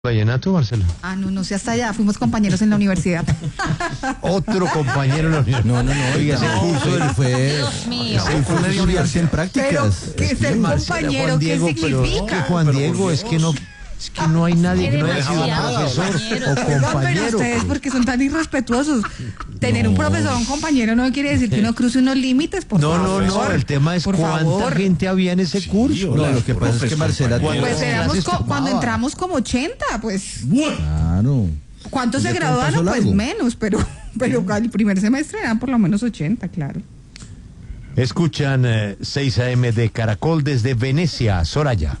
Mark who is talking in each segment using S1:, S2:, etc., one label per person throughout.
S1: ¿Vallenato, Marcelo?
S2: Ah, no, no sé, hasta allá, fuimos compañeros en la universidad.
S1: Otro compañero en la universidad.
S3: No, oiga, ese curso él fue...
S4: Dios mío.
S3: Ese fue de universidad en prácticas.
S2: Pero, ¿qué es el compañero? ¿Qué significa?
S1: Juan Diego, es que no hay nadie que no haya sido
S4: Demasiado,
S1: profesor
S4: compañero.
S1: o
S2: Pero
S1: compañero.
S2: ustedes, porque son tan irrespetuosos. Tener un profesor o un compañero no quiere decir que uno cruce unos límites, por favor.
S1: No, el tema es
S2: por
S1: cuánta
S2: favor.
S1: gente había en ese curso.
S3: No, lo que pasa es que Marcela...
S2: Pues éramos
S1: clases
S2: cuando
S1: tomaba?
S2: entramos como 80, pues.
S3: Claro.
S2: ¿Cuántos se
S3: Ya con un
S2: graduaron?
S3: paso
S2: Pues
S3: largo.
S2: menos, pero al primer semestre eran por lo menos 80, claro.
S1: Escuchan 6 AM de Caracol desde Venecia, Soraya.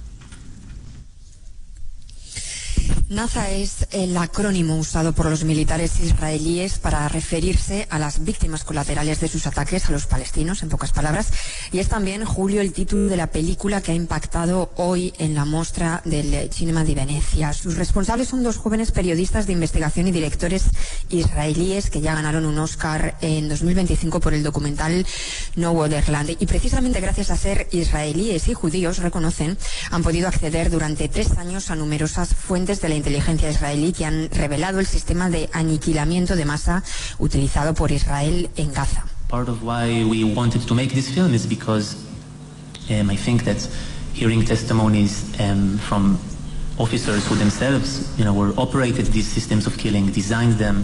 S5: Naza es el acrónimo usado por los militares israelíes para referirse a las víctimas colaterales de sus ataques a los palestinos, en pocas palabras, y es también, Julio, el título de la película que ha impactado hoy en la Mostra del Cinema de Venecia. Sus responsables son dos jóvenes periodistas de investigación y directores israelíes que ya ganaron un Oscar en 2025 por el documental No Wonderland, y precisamente gracias a ser israelíes y judíos, reconocen, han podido acceder durante 3 años a numerosas fuentes de la inteligencia israelí que han revelado el sistema de aniquilamiento de masa utilizado por Israel en Gaza.
S6: Part of why we wanted to make this film is because I think that hearing testimonies from officers who themselves, were operated these systems of killing, designed them,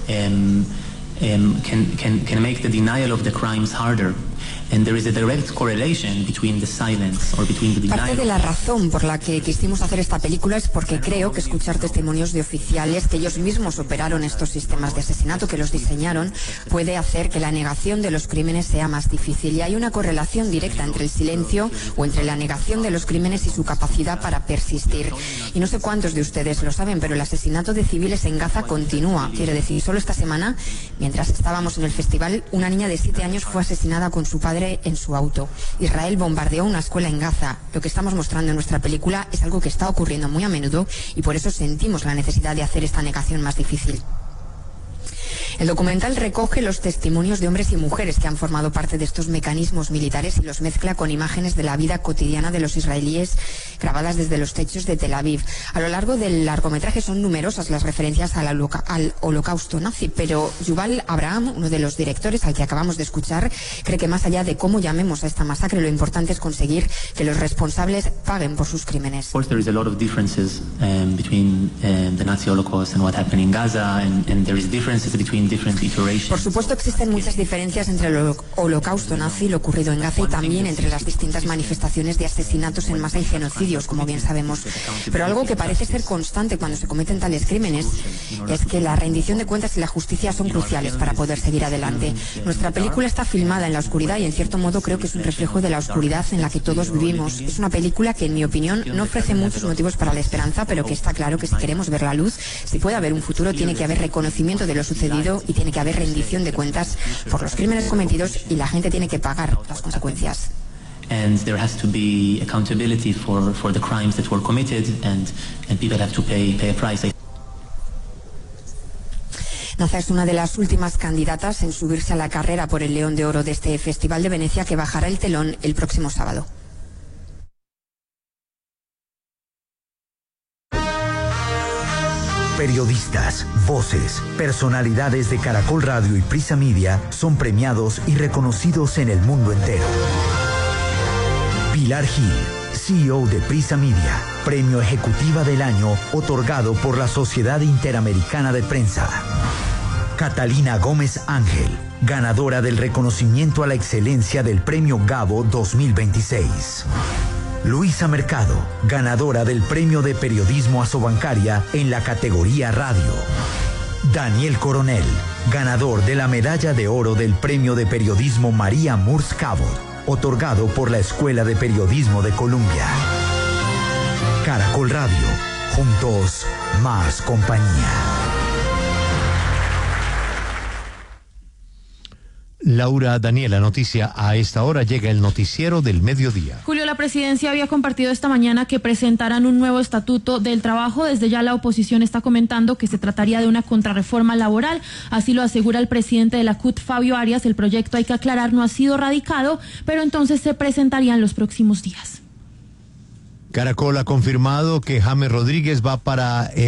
S6: can make the denial of the crimes harder. And there is a direct correlation between the silence or between the denial.
S5: Parte de la razón por la que quisimos hacer esta película es porque creo que escuchar testimonios de oficiales que ellos mismos operaron estos sistemas de asesinato, que los diseñaron, puede hacer que la negación de los crímenes sea más difícil. Y hay una correlación directa entre el silencio o entre la negación de los crímenes y su capacidad para persistir. Y no sé cuántos de ustedes lo saben, pero el asesinato de civiles en Gaza continúa. Quiero decir, solo esta semana, mientras estábamos en el festival, una niña de 7 años fue asesinada con su padre en su auto. Israel bombardeó una escuela en Gaza. Lo que estamos mostrando en nuestra película es algo que está ocurriendo muy a menudo y por eso sentimos la necesidad de hacer esta negación más difícil. El documental recoge los testimonios de hombres y mujeres que han formado parte de estos mecanismos militares y los mezcla con imágenes de la vida cotidiana de los israelíes grabadas desde los techos de Tel Aviv. A lo largo del largometraje son numerosas las referencias al holocausto nazi, pero Yuval Abraham, uno de los directores al que acabamos de escuchar, cree que más allá de cómo llamemos a esta masacre, lo importante es conseguir que los responsables paguen por sus crímenes.
S6: Of course, there is a lot of differences between the Nazi Holocaust and what happened in Gaza, and there is differences between different iterations.
S5: Por supuesto, existen muchas diferencias entre el holocausto nazi, lo ocurrido en Gaza, y también entre las distintas manifestaciones de asesinatos en masa y genocidios, como bien sabemos. Pero algo que parece ser constante cuando se cometen tales crímenes es que la rendición de cuentas y la justicia son cruciales para poder seguir adelante. Nuestra película está filmada en la oscuridad y, en cierto modo, creo que es un reflejo de la oscuridad en la que todos vivimos. Es una película que, en mi opinión, no ofrece muchos motivos para la esperanza, pero que está claro que si queremos ver la luz, si puede haber un futuro, tiene que haber reconocimiento de lo sucedido y tiene que haber rendición de cuentas por los crímenes cometidos, y la gente tiene que pagar las consecuencias.
S6: And there has to be accountability for the crimes that were committed, and people have to pay a price.
S5: Naza es una de las últimas candidatas en subirse a la carrera por el León de Oro de este Festival de Venecia, que bajará el telón el próximo sábado.
S7: Periodistas, voces, personalidades de Caracol Radio y Prisa Media son premiados y reconocidos en el mundo entero. Pilar Gil, CEO de Prisa Media, Premio Ejecutiva del Año otorgado por la Sociedad Interamericana de Prensa. Catalina Gómez Ángel, ganadora del reconocimiento a la excelencia del Premio Gabo 2026. Luisa Mercado, ganadora del Premio de Periodismo Asobancaria en la categoría Radio. Daniel Coronel, ganador de la Medalla de Oro del Premio de Periodismo María Murs Cabot, otorgado por la Escuela de Periodismo de Columbia. Caracol Radio, juntos, más compañía.
S1: Laura Daniela, noticia a esta hora, llega el noticiero del mediodía.
S4: Julio, la presidencia había compartido esta mañana que presentarán un nuevo estatuto del trabajo. Desde ya la oposición está comentando que se trataría de una contrarreforma laboral. Así lo asegura el presidente de la CUT, Fabio Arias. El proyecto, hay que aclarar, no ha sido radicado, pero entonces se presentaría en los próximos días.
S1: Caracol ha confirmado que James Rodríguez va para